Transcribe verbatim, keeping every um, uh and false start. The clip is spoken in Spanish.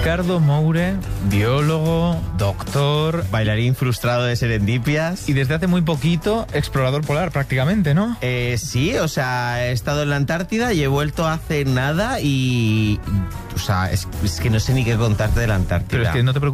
Ricardo Moure, biólogo, doctor, bailarín frustrado de Serendipias. Y desde hace muy poquito, explorador polar prácticamente, ¿no? Eh, sí, o sea, he estado en la Antártida y he vuelto hace nada y... O sea, es, es que no sé ni qué contarte de la Antártida. Pero es que no te preocupes.